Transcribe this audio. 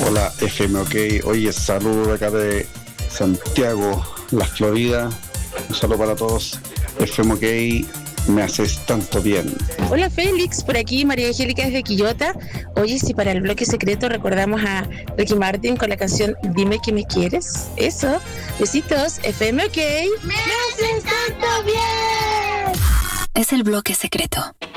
Hola, FM OK. Oye, saludo acá de Santiago, La Florida. Un saludo para todos. FM OK, me haces tanto bien. Hola Félix, por aquí María Angélica desde Quillota. Oye, si para el bloque secreto recordamos a Ricky Martin con la canción Dime que me quieres. Eso, besitos, FM OK. ¡Me haces tanto bien! Es el bloque secreto.